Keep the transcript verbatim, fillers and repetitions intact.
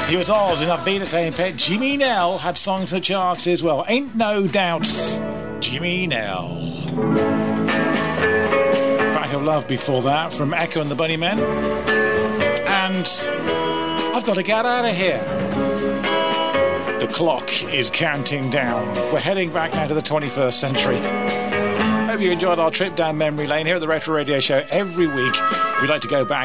He was Oz in Upbeat at Saint Pet. Jimmy Nell had songs in the charts as well. Ain't No Doubts. Jimmy Nell. Back of Love before that from Echo and the Bunnymen. And I've got to get out of here. The clock is counting down. We're heading back now to the twenty-first century. Hope you enjoyed our trip down memory lane here at the Retro Radio Show. Every week we like to go back